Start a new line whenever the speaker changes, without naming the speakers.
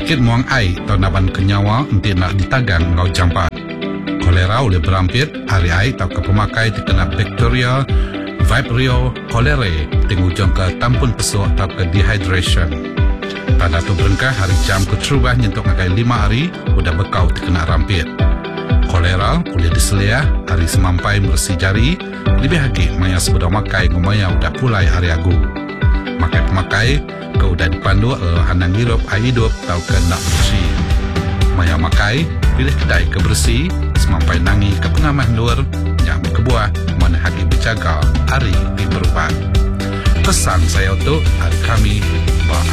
Penyakit muang ai atau naban kenyawa nanti nak ditagang ngau jampat. Kolera oleh berampit, hari ai atau ke pemakai terkena bakteria Vibrio cholerae tingujung ke tampun pesuk atau ke dehydration. Tanda tu berengkah hari jam keterubah nyentuk ngakai 5 hari udah bekau terkena rampit. Kolera boleh diselia hari semampai bersih jari, lebih lagi maya sebeda makai ngumaya udah pulai hari agu. Makai pemakai ke udah dipandu handang hidup air hidup atau ke nak bersih. Maya makai pilih kedai ke bersih semampai nangi ke pengamah luar yang kebuah mana haki berjaga hari di berubah. Pesan saya untuk hari kami